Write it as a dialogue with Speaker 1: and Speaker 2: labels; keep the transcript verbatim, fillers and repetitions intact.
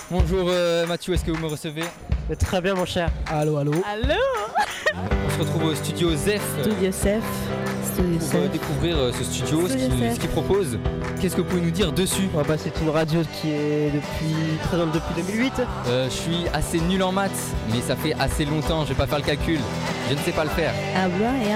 Speaker 1: Bonjour euh, Mathieu, est-ce que vous me recevez?
Speaker 2: Très bien mon cher.
Speaker 3: Allô, allô.
Speaker 4: Allô.
Speaker 1: On se retrouve au studio Zef
Speaker 4: Studio Zef. Studio
Speaker 1: pour euh,
Speaker 4: Zef.
Speaker 1: découvrir euh, ce studio, ce
Speaker 4: Studio
Speaker 1: qu'il
Speaker 4: Zef.
Speaker 1: ce qu'il propose. Qu'est-ce que vous pouvez nous dire dessus?
Speaker 2: Ouais, bah, c'est une radio qui est depuis présente depuis deux mille huit.
Speaker 1: euh, Je suis assez nul en maths, mais ça fait assez longtemps, je vais pas faire le calcul. Je ne sais pas le faire.
Speaker 4: Habla et